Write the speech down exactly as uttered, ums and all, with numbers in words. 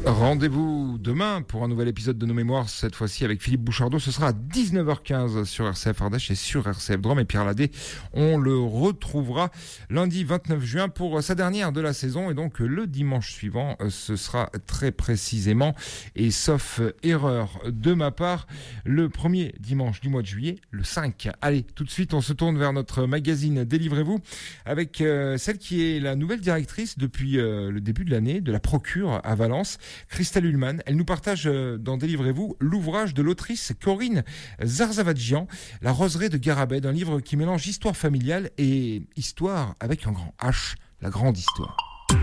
Rendez-vous demain pour un nouvel épisode de Nos Mémoires, cette fois-ci avec Philippe Bouchardot. Ce sera à dix-neuf heures quinze sur R C F Ardèche et sur R C F Drôme. Et Pierre Ladé, on le retrouvera lundi vingt-neuf juin pour sa dernière de la saison. Et donc le dimanche suivant, ce sera très précisément, et sauf erreur de ma part, le premier dimanche du mois de juillet, le cinq. Allez, tout de suite, on se tourne vers notre magazine Délivrez-vous avec euh, celle qui est la nouvelle directrice depuis euh, le début de l'année de la Procure à Valence, Christelle Ullmann. Elle nous partage euh, dans Délivrez-vous l'ouvrage de l'autrice Corinne Zarzavadjian, La roseraie de Garabed, un livre qui mélange histoire familiale et histoire avec un grand H, la grande histoire.